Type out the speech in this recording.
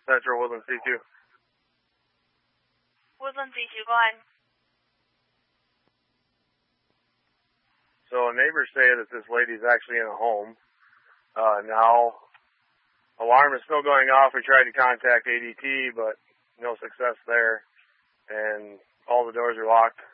Central Woodland C2. Woodland C2, go ahead. So neighbors say that this lady's actually in a home. Now, alarm is still going off. We tried to contact ADT, but no success there. And all the doors are locked.